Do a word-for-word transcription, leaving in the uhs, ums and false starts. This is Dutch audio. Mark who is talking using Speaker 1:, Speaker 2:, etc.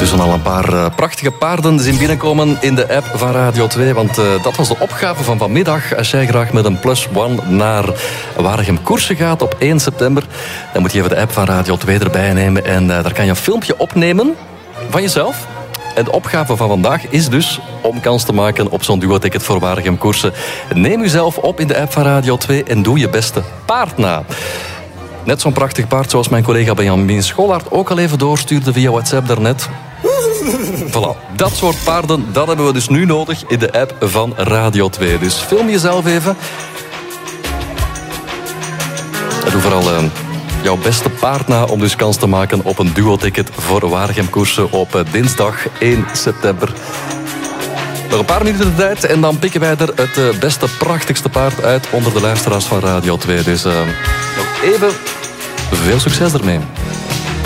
Speaker 1: Intussen al een paar uh, prachtige paarden zien binnenkomen in de app van Radio twee. Want uh, dat was de opgave van vanmiddag. Als jij graag met een plus one naar Waregem koersen gaat op één september... dan moet je even de app van Radio twee erbij nemen. En uh, daar kan je een filmpje opnemen van jezelf. En de opgave van vandaag is dus om kans te maken op zo'n duo-ticket voor Waregem koersen. Neem uzelf op in de app van Radio twee en doe je beste paard na. Net zo'n prachtig paard zoals mijn collega Benjamin Scholaert ook al even doorstuurde via WhatsApp daarnet. Voilà, dat soort paarden, dat hebben we dus nu nodig in de app van Radio twee. Dus film jezelf even. En doe vooral uh, jouw beste paard na om dus kans te maken op een duo-ticket voor Waregem koersen op uh, dinsdag één september. Nog een paar minuten de tijd en dan pikken wij er het uh, beste, prachtigste paard uit onder de luisteraars van Radio twee. Dus uh, nog even veel succes ermee.